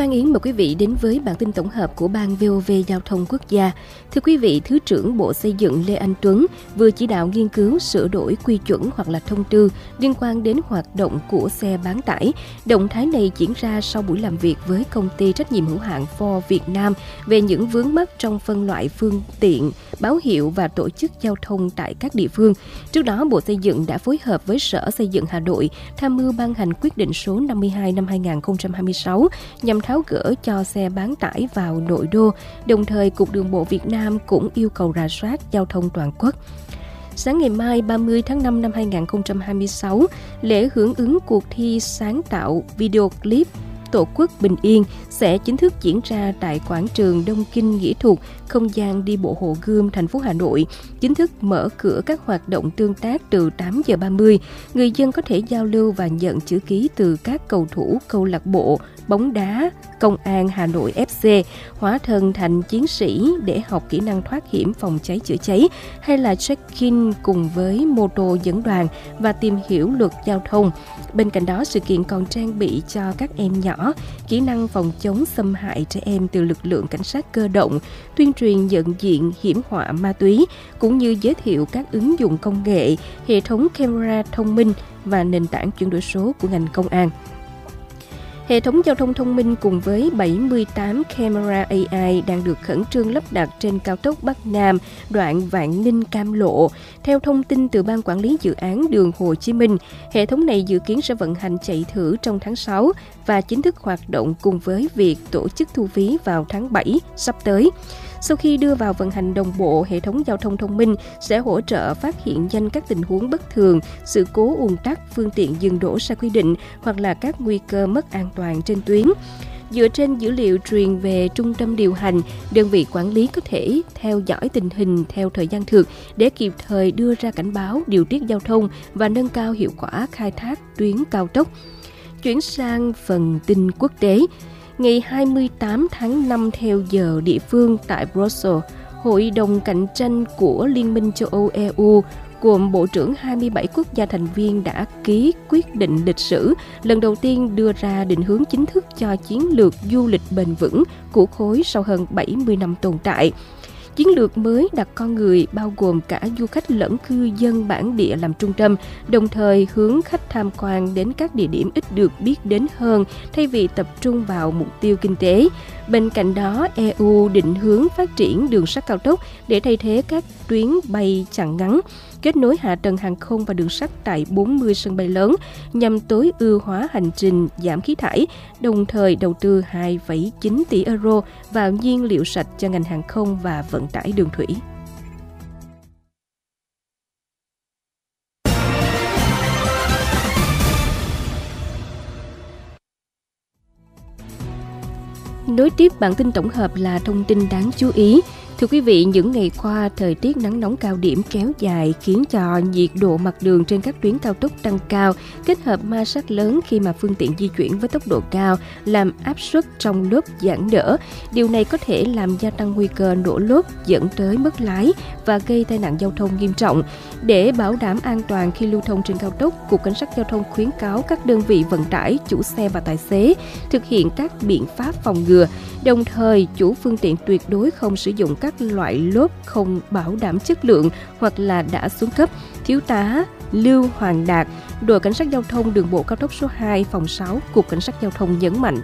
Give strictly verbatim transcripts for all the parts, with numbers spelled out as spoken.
Phan Yến mời quý vị đến với bản tin tổng hợp của Ban vê o vê Giao thông Quốc gia. Thưa quý vị, Thứ trưởng Bộ Xây dựng Lê Anh Tuấn vừa chỉ đạo nghiên cứu sửa đổi quy chuẩn hoặc là thông tư liên quan đến hoạt động của xe bán tải. Động thái này diễn ra sau buổi làm việc với công ty trách nhiệm hữu hạn Ford Việt Nam về những vướng mắc trong phân loại phương tiện, báo hiệu và tổ chức giao thông tại các địa phương. Trước đó, Bộ Xây dựng đã phối hợp với Sở Xây dựng Hà Nội tham mưu ban hành quyết định số năm mươi hai năm hai nghìn không trăm hai mươi sáu nhằm tháo gỡ cho xe bán tải vào nội đô. Đồng thời, Cục Đường bộ Việt Nam cũng yêu cầu rà soát giao thông toàn quốc. Sáng ngày mai ba mươi tháng năm năm hai nghìn không trăm hai mươi sáu, lễ hưởng ứng cuộc thi sáng tạo video clip Tổ quốc bình yên sẽ chính thức diễn ra tại quảng trường Đông Kinh Nghĩa Thục, không gian đi bộ Hồ Gươm, thành phố Hà Nội, chính thức mở cửa các hoạt động tương tác từ tám giờ ba mươi. Người dân có thể giao lưu và nhận chữ ký từ các cầu thủ câu lạc bộ bóng đá Công an Hà Nội ép xê, hóa thân thành chiến sĩ để học kỹ năng thoát hiểm phòng cháy chữa cháy, hay là check-in cùng với mô tô dẫn đoàn và tìm hiểu luật giao thông. Bên cạnh đó, sự kiện còn trang bị cho các em nhỏ kỹ năng phòng chống xâm hại trẻ em từ lực lượng cảnh sát cơ động, tuyên truyền nhận diện hiểm họa ma túy, cũng như giới thiệu các ứng dụng công nghệ, hệ thống camera thông minh và nền tảng chuyển đổi số của ngành công an. Hệ thống giao thông thông minh cùng với bảy mươi tám camera a i đang được khẩn trương lắp đặt trên cao tốc Bắc Nam, đoạn Vạn Ninh - Cam Lộ. Theo thông tin từ Ban Quản lý Dự án Đường Hồ Chí Minh, hệ thống này dự kiến sẽ vận hành chạy thử trong tháng sáu và chính thức hoạt động cùng với việc tổ chức thu phí vào tháng bảy sắp tới. Sau khi đưa vào vận hành đồng bộ, hệ thống giao thông thông minh sẽ hỗ trợ phát hiện nhanh các tình huống bất thường, sự cố ùn tắc, phương tiện dừng đỗ sai quy định hoặc là các nguy cơ mất an toàn trên tuyến. Dựa trên dữ liệu truyền về trung tâm điều hành, đơn vị quản lý có thể theo dõi tình hình theo thời gian thực để kịp thời đưa ra cảnh báo, điều tiết giao thông và nâng cao hiệu quả khai thác tuyến cao tốc. Chuyển sang phần tin quốc tế. Ngày hai mươi tám tháng năm theo giờ địa phương tại Brussels, Hội đồng cạnh tranh của Liên minh châu Âu e u gồm bộ trưởng hai mươi bảy quốc gia thành viên đã ký quyết định lịch sử lần đầu tiên đưa ra định hướng chính thức cho chiến lược du lịch bền vững của khối sau hơn bảy mươi năm tồn tại. Chiến lược mới đặt con người bao gồm cả du khách lẫn cư dân bản địa làm trung tâm, đồng thời hướng khách tham quan đến các địa điểm ít được biết đến hơn thay vì tập trung vào mục tiêu kinh tế. Bên cạnh đó, e u định hướng phát triển đường sắt cao tốc để thay thế các tuyến bay chặng ngắn, kết nối hạ tầng hàng không và đường sắt tại bốn mươi sân bay lớn nhằm tối ưu hóa hành trình giảm khí thải, đồng thời đầu tư hai phẩy chín tỷ euro vào nhiên liệu sạch cho ngành hàng không và vận tải đường thủy. Nối tiếp bản tin tổng hợp là thông tin đáng chú ý. Thưa quý vị, những ngày qua, thời tiết nắng nóng cao điểm kéo dài khiến cho nhiệt độ mặt đường trên các tuyến cao tốc tăng cao, kết hợp ma sát lớn khi mà phương tiện di chuyển với tốc độ cao, làm áp suất trong lốp giãn nở. Điều này có thể làm gia tăng nguy cơ nổ lốp dẫn tới mất lái và gây tai nạn giao thông nghiêm trọng. Để bảo đảm an toàn khi lưu thông trên cao tốc, Cục Cảnh sát Giao thông khuyến cáo các đơn vị vận tải, chủ xe và tài xế thực hiện các biện pháp phòng ngừa. Đồng thời, chủ phương tiện tuyệt đối không sử dụng các loại lốp không bảo đảm chất lượng hoặc là đã xuống cấp. Thiếu tá Lưu Hoàng Đạt, đội Cảnh sát Giao thông đường bộ cao tốc số hai, phòng sáu, Cục Cảnh sát Giao thông nhấn mạnh.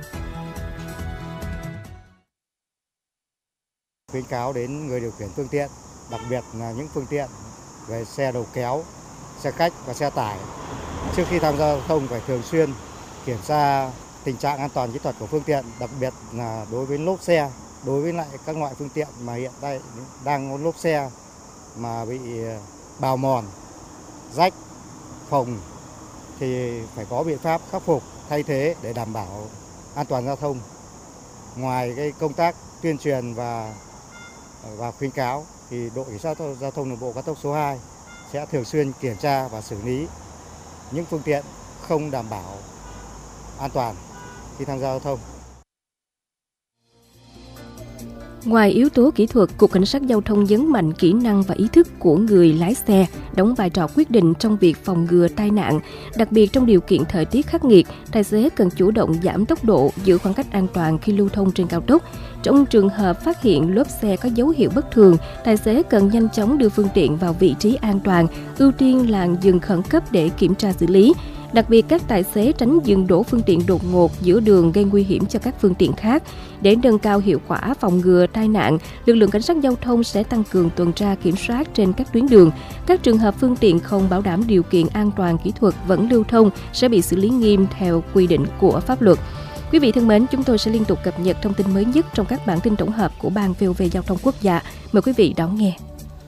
Khuyến cáo đến người điều khiển phương tiện, đặc biệt là những phương tiện về xe đầu kéo, xe khách và xe tải. Trước khi tham gia giao thông phải thường xuyên kiểm tra tình trạng an toàn kỹ thuật của phương tiện, đặc biệt là đối với lốp xe. Đối với lại các loại phương tiện mà hiện tại đang có lốp xe mà bị bào mòn, rách, phồng thì phải có biện pháp khắc phục, thay thế để đảm bảo an toàn giao thông. Ngoài cái công tác tuyên truyền và và khuyến cáo thì đội cảnh sát giao thông đường bộ cao tốc số hai sẽ thường xuyên kiểm tra và xử lý những phương tiện không đảm bảo an toàn khi tham gia giao thông. Ngoài yếu tố kỹ thuật, Cục Cảnh sát Giao thông nhấn mạnh kỹ năng và ý thức của người lái xe đóng vai trò quyết định trong việc phòng ngừa tai nạn. Đặc biệt trong điều kiện thời tiết khắc nghiệt, tài xế cần chủ động giảm tốc độ, giữ khoảng cách an toàn khi lưu thông trên cao tốc. Trong trường hợp phát hiện lốp xe có dấu hiệu bất thường, tài xế cần nhanh chóng đưa phương tiện vào vị trí an toàn, ưu tiên làn dừng khẩn cấp để kiểm tra xử lý. Đặc biệt, các tài xế tránh dừng đổ phương tiện đột ngột giữa đường gây nguy hiểm cho các phương tiện khác. Để nâng cao hiệu quả phòng ngừa tai nạn, lực lượng cảnh sát giao thông sẽ tăng cường tuần tra kiểm soát trên các tuyến đường. Các trường hợp phương tiện không bảo đảm điều kiện an toàn kỹ thuật vẫn lưu thông sẽ bị xử lý nghiêm theo quy định của pháp luật. Quý vị thân mến, chúng tôi sẽ liên tục cập nhật thông tin mới nhất trong các bản tin tổng hợp của Ban vê o vê Giao thông Quốc gia. Mời quý vị đón nghe.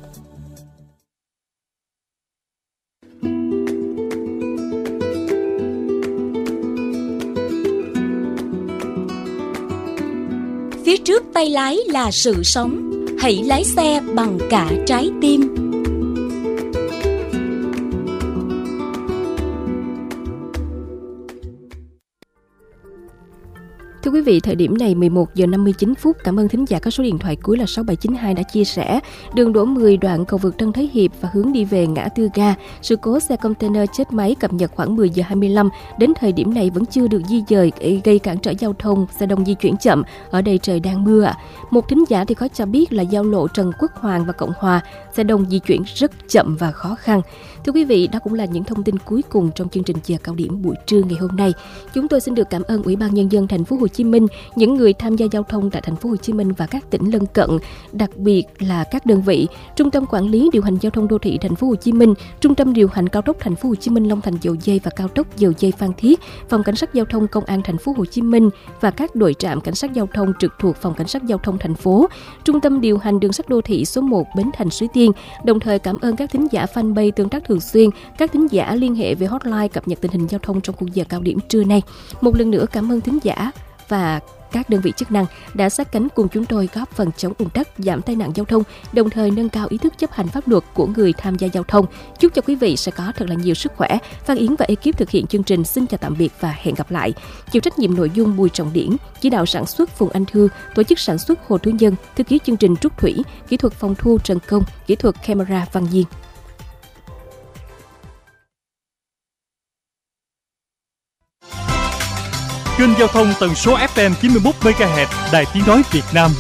Phía trước tay lái là sự sống, hãy lái xe bằng cả trái tim. Thưa quý vị, thời điểm này mười một giờ năm mươi chín phút, cảm ơn thính giả có số điện thoại cuối là sáu bảy chín hai đã chia sẻ. Đường đỗ mười đoạn cầu vượt Tân Thới Hiệp và hướng đi về ngã tư ga, sự cố xe container chết máy cập nhật khoảng mười giờ hai mươi lăm. Đến thời điểm này vẫn chưa được di dời, gây cản trở giao thông, xe đông di chuyển chậm. Ở đây trời đang mưa ạ. Một thính giả thì có cho biết là giao lộ Trần Quốc Hoàng và Cộng Hòa, xe đông di chuyển rất chậm và khó khăn. Thưa quý vị, đó cũng là những thông tin cuối cùng trong chương trình Giờ Cao Điểm buổi trưa ngày hôm nay. Chúng tôi xin được cảm ơn Ủy ban Nhân dân Thành phố Hồ Chí Minh, những người tham gia giao thông tại Thành phố Hồ Chí Minh và các tỉnh lân cận, đặc biệt là các đơn vị Trung tâm Quản lý Điều hành Giao thông Đô thị Thành phố Hồ Chí Minh, Trung tâm Điều hành Cao tốc Thành phố Hồ Chí Minh Long Thành Dầu Giây và Cao tốc Dầu Giây Phan Thiết, Phòng Cảnh sát Giao thông Công an Thành phố Hồ Chí Minh và các đội trạm cảnh sát giao thông trực thuộc Phòng Cảnh sát Giao thông thành phố, Trung tâm Điều hành Đường sắt Đô thị số một Bến Thành Suối Tiên. Đồng thời cảm ơn các thính giả fanpage tương tác thường xuyên, các thính giả liên hệ về hotline cập nhật tình hình giao thông trong khung giờ cao điểm trưa nay. Một lần nữa cảm ơn thính giả và các đơn vị chức năng đã sát cánh cùng chúng tôi góp phần chống ùn tắc, giảm tai nạn giao thông, đồng thời nâng cao ý thức chấp hành pháp luật của người tham gia giao thông. Chúc cho quý vị sẽ có thật là nhiều sức khỏe. Phan Yến và ekip thực hiện chương trình xin chào tạm biệt và hẹn gặp lại. Chịu trách nhiệm nội dung Bùi Trọng Điển, chỉ đạo sản xuất Phùng Anh Thư, tổ chức sản xuất Hồ Tú Nhân, thư ký chương trình Trúc Thủy, kỹ thuật phòng thu Trần Công, kỹ thuật camera Văn Diên. Kênh giao thông tần số ép em chín mươi mốt mê ga héc Đài Tiếng nói Việt Nam.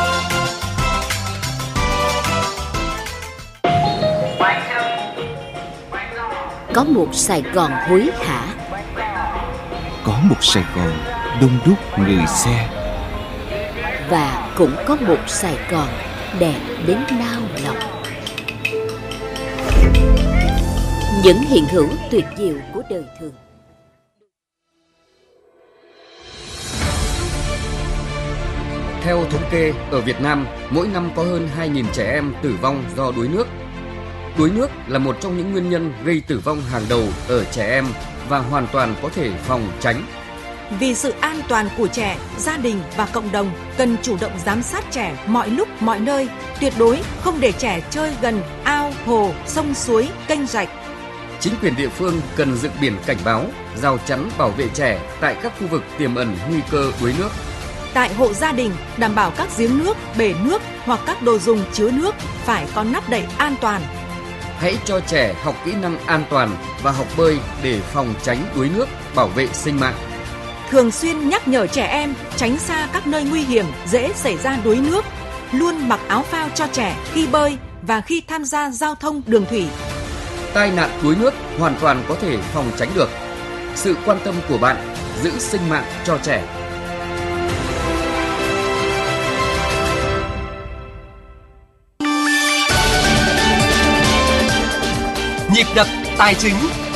Có một Sài Gòn hối hả, có một Sài Gòn đông đúc người xe, và cũng có một Sài Gòn đẹp đến nao lòng. Những hiện hữu tuyệt diệu của đời thường. Theo thống kê, ở Việt Nam, mỗi năm có hơn hai nghìn trẻ em tử vong do đuối nước. Đuối nước là một trong những nguyên nhân gây tử vong hàng đầu ở trẻ em và hoàn toàn có thể phòng tránh. Vì sự an toàn của trẻ, gia đình và cộng đồng cần chủ động giám sát trẻ mọi lúc mọi nơi, tuyệt đối không để trẻ chơi gần ao, hồ, sông suối, kênh rạch. Chính quyền địa phương cần dựng biển cảnh báo, rào chắn bảo vệ trẻ tại các khu vực tiềm ẩn nguy cơ đuối nước. Tại hộ gia đình, đảm bảo các giếng nước, bể nước hoặc các đồ dùng chứa nước phải có nắp đậy an toàn. Hãy cho trẻ học kỹ năng an toàn và học bơi để phòng tránh đuối nước, bảo vệ sinh mạng. Thường xuyên nhắc nhở trẻ em tránh xa các nơi nguy hiểm dễ xảy ra đuối nước. Luôn mặc áo phao cho trẻ khi bơi và khi tham gia giao thông đường thủy. Tai nạn đuối nước hoàn toàn có thể phòng tránh được. Sự quan tâm của bạn giữ sinh mạng cho trẻ. Nhịp đập tài chính.